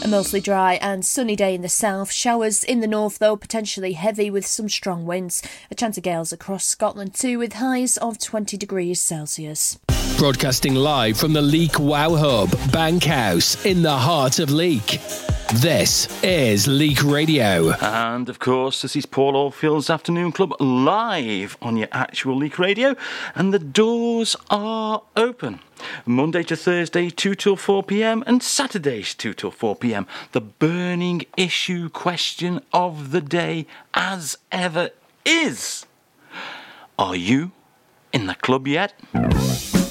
A mostly dry and sunny day in the south. Showers in the north, though, potentially heavy with some strong winds. A chance of gales across Scotland too, with highs of 20 degrees Celsius. Broadcasting live from the Leek Wow Hub, Bankhouse, in the heart of Leek. This is Leek Radio. And of course, this is Paul Oldfield's Afternoon Club live on your actual Leek Radio. And the doors are open. Monday to Thursday, 2 till 4 p.m. and Saturdays, 2 till 4 p.m. The burning issue question of the day, as ever, is: are you in the club yet?